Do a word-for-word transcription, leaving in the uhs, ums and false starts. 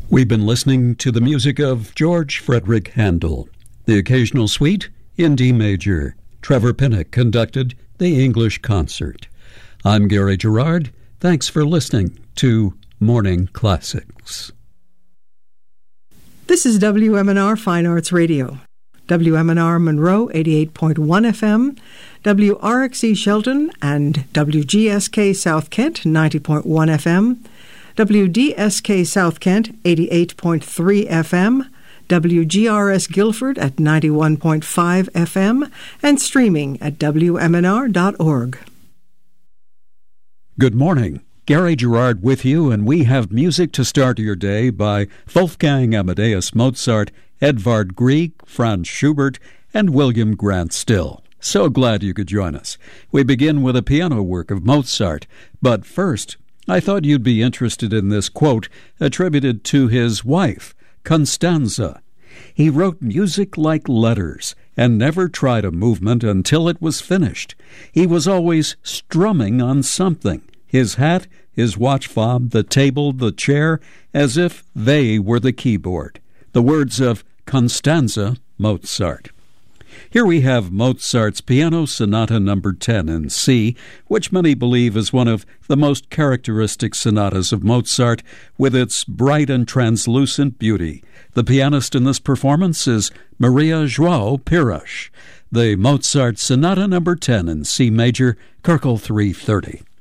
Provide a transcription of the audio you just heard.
We've been listening to the music of George Frederick Handel. The occasional suite in D major. Trevor Pinnock conducted the English concert. I'm Gary Gerard. Thanks for listening to Morning Classics. This is W M N R Fine Arts Radio. W M N R Monroe eighty-eight point one F M, W R X E Shelton and W G S K South Kent ninety point one F M, W D S K South Kent eighty-eight point three F M, W G R S Guilford at ninety-one point five F M, and streaming at W M N R dot org. Good morning. Gary Gerard with you, and we have music to start your day by Wolfgang Amadeus Mozart, Edvard Grieg, Franz Schubert, and William Grant Still. So glad you could join us. We begin with a piano work of Mozart, but first, I thought you'd be interested in this quote attributed to his wife, Constanza. He wrote music like letters and never tried a movement until it was finished. He was always strumming on something, his hat, his watch fob, the table, the chair, as if they were the keyboard. The words of Constanza Mozart. Here we have Mozart's Piano Sonata number ten in C, which many believe is one of the most characteristic sonatas of Mozart, with its bright and translucent beauty. The pianist in this performance is Maria João Pires. The Mozart Sonata number ten in C major, Köchel three thirty.